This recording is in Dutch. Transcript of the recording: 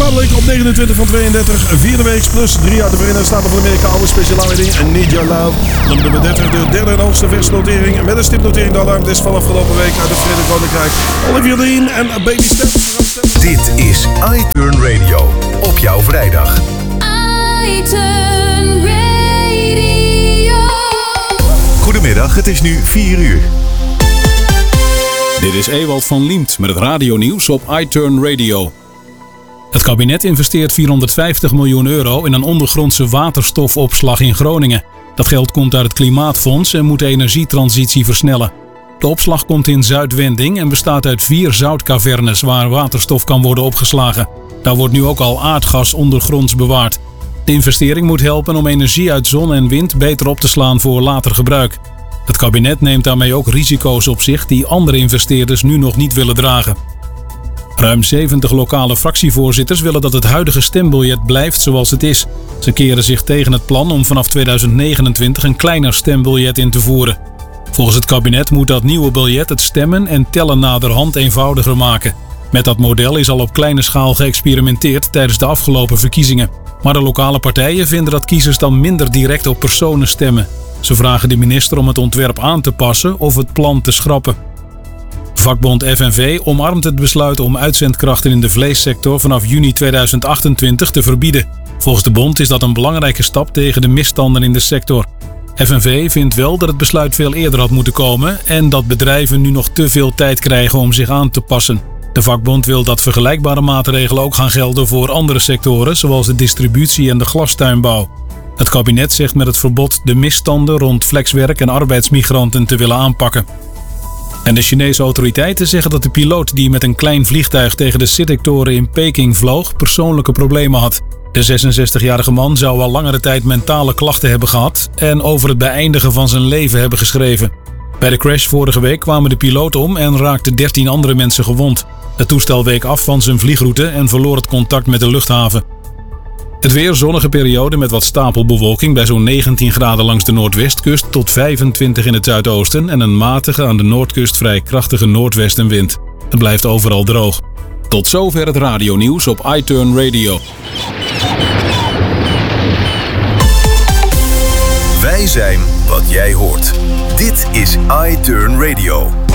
Republic op 29 van 32. Vierde week plus 3 uit de Verenigde Staten van Amerika. Oude special rating en Need Your Love. Dan nummer 30, de derde en hoogste versnotering. Met een stipnotering de alarmtest van afgelopen week uit het Verenigd Koninkrijk. Olivia Dean en Baby Steps. Dit is iTurn Radio op jouw vrijdag. iTurn Radio. Goedemiddag, het is nu 4 uur. Dit is Ewald van Liemt met het radionieuws op iTurn Radio. Het kabinet investeert €450 miljoen in een ondergrondse waterstofopslag in Groningen. Dat geld komt uit het Klimaatfonds en moet de energietransitie versnellen. De opslag komt in Zuidwending en bestaat uit 4 zoutcavernes waar waterstof kan worden opgeslagen. Daar wordt nu ook al aardgas ondergronds bewaard. De investering moet helpen om energie uit zon en wind beter op te slaan voor later gebruik. Het kabinet neemt daarmee ook risico's op zich die andere investeerders nu nog niet willen dragen. Ruim 70 lokale fractievoorzitters willen dat het huidige stembiljet blijft zoals het is. Ze keren zich tegen het plan om vanaf 2029 een kleiner stembiljet in te voeren. Volgens het kabinet moet dat nieuwe biljet het stemmen en tellen naderhand eenvoudiger maken. Met dat model is al op kleine schaal geëxperimenteerd tijdens de afgelopen verkiezingen. Maar de lokale partijen vinden dat kiezers dan minder direct op personen stemmen. Ze vragen de minister om het ontwerp aan te passen of het plan te schrappen. Vakbond FNV omarmt het besluit om uitzendkrachten in de vleessector vanaf juni 2028 te verbieden. Volgens de bond is dat een belangrijke stap tegen de misstanden in de sector. FNV vindt wel dat het besluit veel eerder had moeten komen en dat bedrijven nu nog te veel tijd krijgen om zich aan te passen. De vakbond wil dat vergelijkbare maatregelen ook gaan gelden voor andere sectoren, zoals de distributie en de glastuinbouw. Het kabinet zegt met het verbod de misstanden rond flexwerk en arbeidsmigranten te willen aanpakken. En de Chinese autoriteiten zeggen dat de piloot die met een klein vliegtuig tegen de Sitek-toren in Peking vloog persoonlijke problemen had. De 66-jarige man zou al langere tijd mentale klachten hebben gehad en over het beëindigen van zijn leven hebben geschreven. Bij de crash vorige week kwamen de piloot om en raakten 13 andere mensen gewond. Het toestel week af van zijn vliegroute en verloor het contact met de luchthaven. Het weer zonnige periode met wat stapelbewolking bij zo'n 19 graden langs de noordwestkust tot 25 in het zuidoosten en een matige aan de noordkust vrij krachtige noordwestenwind. Het blijft overal droog. Tot zover het radionieuws op iTurn Radio. Wij zijn wat jij hoort. Dit is iTurn Radio.